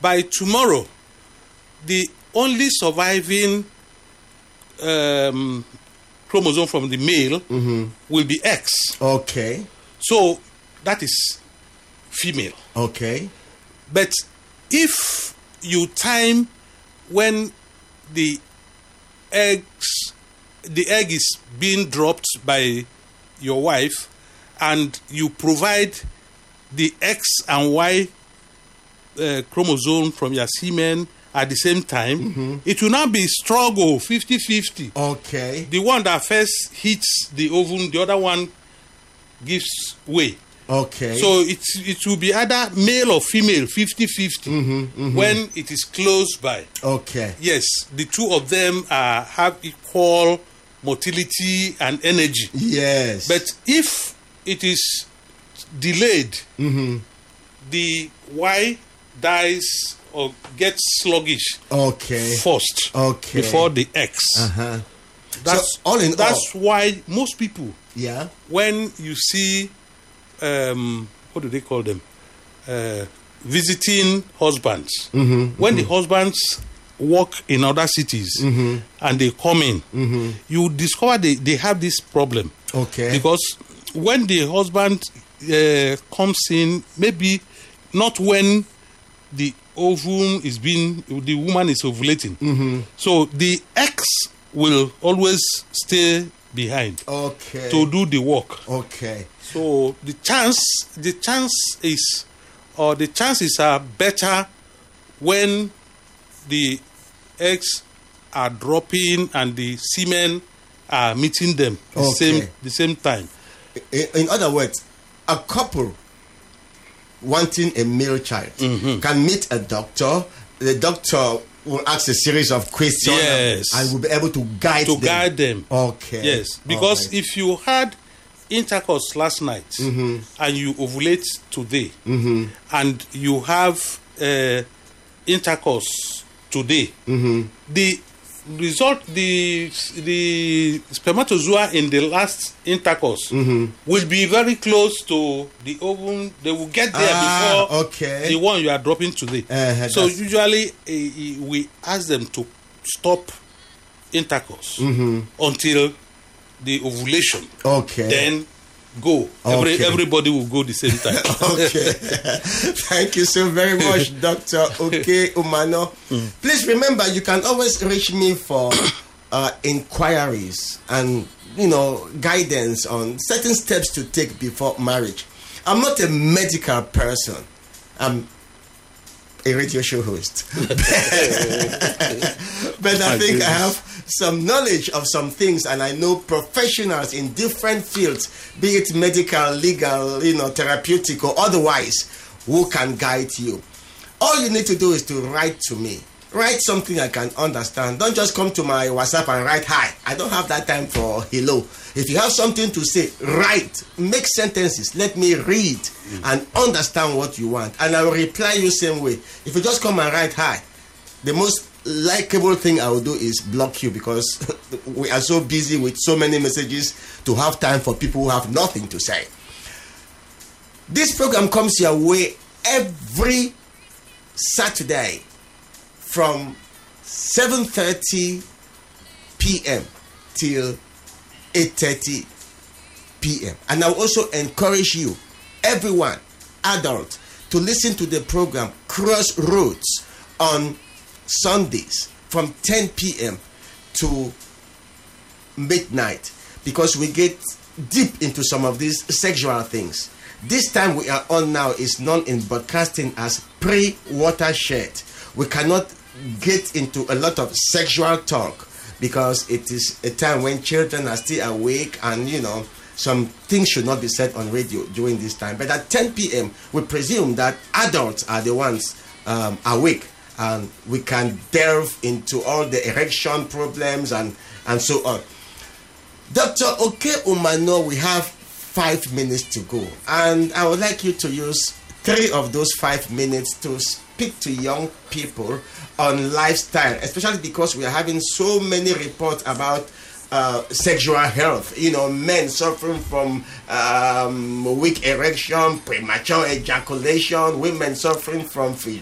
by tomorrow, the only surviving chromosome from the male will be X. Okay. So that is female. Okay. But if you time when the egg is being dropped by your wife, and you provide the X and Y chromosome from your semen at the same time, it will now be struggle 50-50. Okay. The one that first hits the ovum, the other one gives way. Okay. So it will be either male or female, 50-50, when it is close by. Okay. Yes, the two of them have equal motility and energy. Yes. But if it is delayed, the Y dies or gets sluggish first before the X. That's so all in that's all, why most people, yeah, when you see what do they call them, visiting husbands, when the husbands work in other cities and they come in, you discover they have this problem. Okay. Because when the husband comes in, maybe not when the ovum is the woman is ovulating. So the X will always stay behind to do the work. Okay. So the chances are better when the eggs are dropping and the semen are meeting them the same time. In other words, a couple wanting a male child can meet a doctor. The doctor will ask a series of questions and will be able to guide them. Okay. Yes, because if you had intercourse last night and you ovulate today and you have intercourse today, the result, the spermatozoa in the last intercourse will be very close to the ovum. They will get there before the one you are dropping today. So usually we ask them to stop intercourse until the ovulation. Then go. Everybody will go the same time. Thank you so very much, Dr. Oke Umano. Please remember, you can always reach me for inquiries and guidance on certain steps to take before marriage. I'm not a medical person. I'm a radio show host. But I think I have some knowledge of some things, and I know professionals in different fields, be it medical, legal, therapeutic or otherwise, who can guide you. All you need to do is to write to me. Write something I can understand. Don't just come to my WhatsApp and write hi. I don't have that time for hello. If you have something to say, write. Make sentences. Let me read and understand what you want. And I will reply you same way. If you just come and write hi, the most likable thing I will do is block you, because we are so busy with so many messages to have time for people who have nothing to say. This program comes your way every Saturday from 7:30 p.m. till 8:30 p.m. And I will also encourage you, everyone, adult, to listen to the program Crossroads on Sundays from 10 p.m. to midnight, because we get deep into some of these sexual things. This time we are on now is known in broadcasting as pre-watershed. We cannot get into a lot of sexual talk because it is a time when children are still awake, and some things should not be said on radio during this time. But at 10 p.m. we presume that adults are the ones awake, and we can delve into all the erection problems and so on. Dr. Oke Umano, we have 5 minutes to go, and I would like you to use 3 of those 5 minutes to speak to young people on lifestyle, especially because we are having so many reports about sexual health. Men suffering from weak erection, premature ejaculation, women suffering from